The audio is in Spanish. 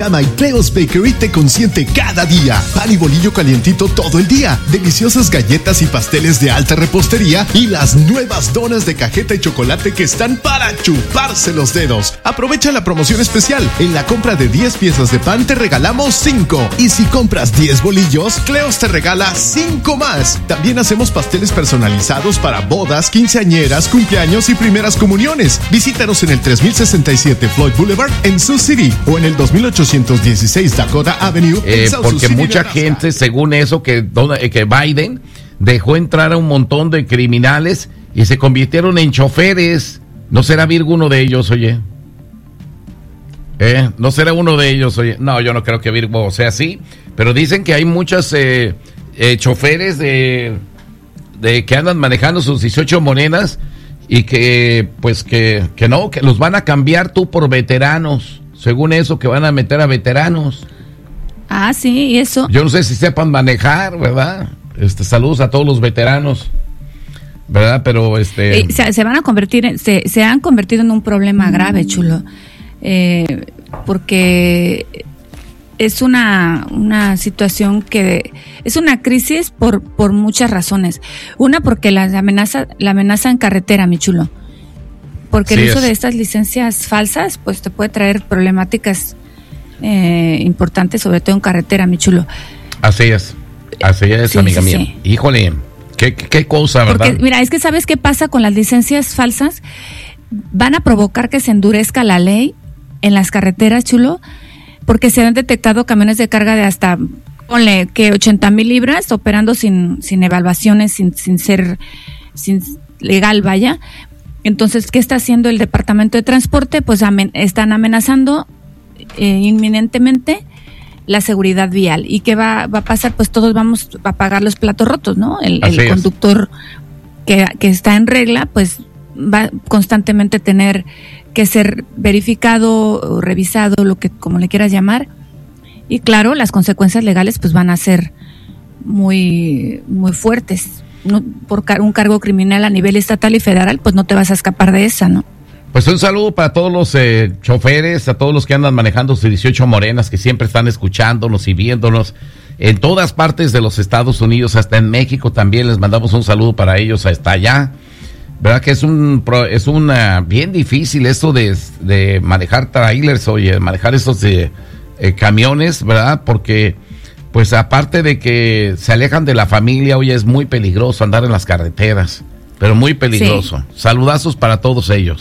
Adama y Cleo's Bakery te consiente cada día. Pan y bolillo calientito todo el día. Deliciosas galletas y pasteles de alta repostería y las nuevas donas de cajeta y chocolate que están para chuparse los dedos. Aprovecha la promoción especial. En la compra de 10 piezas de pan te regalamos 5. Y si compras 10 bolillos, Cleo's te regala 5 más. También hacemos pasteles personalizados para bodas, quinceañeras, cumpleaños y primeras comuniones. Visítanos en el 3067 Floyd Boulevard en Sioux City o en el 2816 Dakota Avenue en South porque Sioux City, mucha Nebraska. gente, según eso, que Biden dejó entrar a un montón de criminales y se convirtieron en choferes. ¿No será Virgo uno de ellos, oye? ¿No será uno de ellos, oye? No, yo no creo que Virgo sea así, pero dicen que hay muchos choferes de que andan manejando sus 18 monedas y que pues que no, que los van a cambiar tú por veteranos, según eso, que van a meter a veteranos. Ah, sí, y eso. Yo no sé si sepan manejar, ¿verdad? Saludos a todos los veteranos, ¿verdad? Pero se van a convertir, se han convertido en un problema grave, chulo, porque es una situación que es una crisis por muchas razones. Una, porque la amenaza en carretera, mi chulo. Porque el uso de estas licencias falsas, pues te puede traer problemáticas importantes, sobre todo en carretera, mi chulo. Así es, sí, amiga mía. Sí. Híjole, qué cosa, ¿verdad? Porque, mira, es que ¿sabes qué pasa con las licencias falsas? Van a provocar que se endurezca la ley en las carreteras, chulo, porque se han detectado camiones de carga de hasta, ponle, que 80,000 libras operando sin evaluaciones, sin ser legal, vaya. Entonces, ¿qué está haciendo el Departamento de Transporte? Pues están amenazando inminentemente la seguridad vial. ¿Y qué va a pasar? Pues todos vamos a pagar los platos rotos, ¿no? El conductor que está en regla, pues va constantemente a tener que ser verificado o revisado, como le quieras llamar. Y claro, las consecuencias legales pues van a ser muy, muy fuertes. No, por un cargo criminal a nivel estatal y federal, pues no te vas a escapar de esa, ¿no? Pues un saludo para todos los choferes, a todos los que andan manejando sus 18 morenas, que siempre están escuchándonos y viéndonos en todas partes de los Estados Unidos, hasta en México también. Les mandamos un saludo para ellos hasta allá. ¿Verdad que es una bien difícil esto de manejar trailers, oye, manejar esos camiones, ¿verdad? Porque pues aparte de que se alejan de la familia, oye, es muy peligroso andar en las carreteras, pero muy peligroso. Sí. Saludazos para todos ellos.